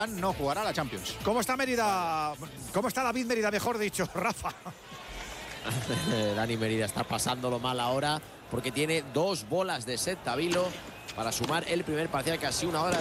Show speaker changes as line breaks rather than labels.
no jugará la Champions.
¿Cómo está Mérida? ¿Cómo está David Mérida, mejor dicho, Rafa?
Dani Mérida está pasándolo mal ahora porque tiene 2 bolas de set Tabilo para sumar el primer parcial casi una hora.